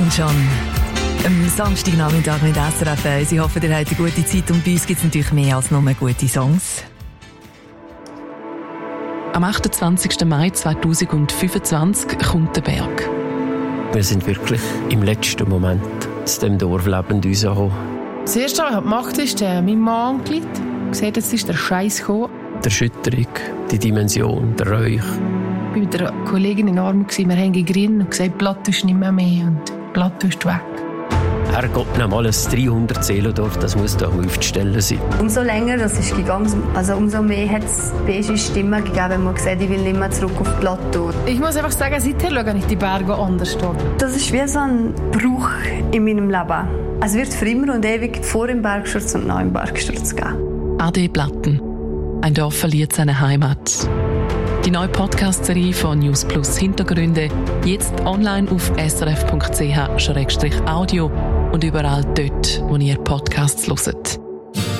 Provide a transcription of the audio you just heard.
Elton John. Am Samstagnachmittag mit SRF 1. Ich hoffe, ihr habt eine gute Zeit und bei uns gibt es natürlich mehr als nur gute Songs. Am 28. Mai 2025 kommt der Berg. Wir sind wirklich im letzten Moment zu diesem Dorf lebend rausgekommen. Das Erste, was ich gemacht habe, ist mein Mann angerufen. Gesagt, jetzt ist der Scheiß gekommen. Die Erschütterung, die Dimension, der Räuch. Ich war mit einer Kollegin in Arm, wir haben gegrinnt und gesagt, Blatt ist nicht mehr und Blatt ist weg. Herrgott, nimm alles 300 Seelendorf, das muss doch aufzustellen sein. Umso länger das ist gegangen, umso mehr hat es beige Stimmen gegeben, wenn man gesagt, ich will nicht mehr zurück auf Plateau. Ich muss einfach sagen, seither schaue ich die Berge anders an. Das ist wie so ein Bruch in meinem Leben. Es wird für immer und ewig vor dem Bergsturz und nach dem Bergsturz geben. Ade Platten. Ein Dorf verliert seine Heimat. Die neue Podcast-Serie von News Plus Hintergründe jetzt online auf srf.ch/audio und überall dort, wo ihr Podcasts hört.